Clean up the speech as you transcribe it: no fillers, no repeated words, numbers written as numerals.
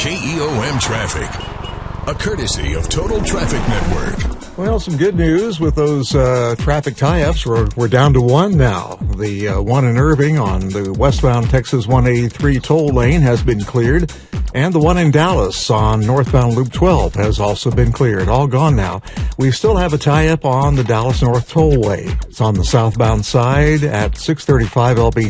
KEOM Traffic, a courtesy of Total Traffic Network. Well, some good news with those traffic tie-ups. We're down to one now. The one in Irving on the westbound Texas 183 toll lane has been cleared, and the one in Dallas on northbound Loop 12 has also been cleared. All gone now. We still have a tie-up on the Dallas North Tollway. It's on the southbound side at 635 LB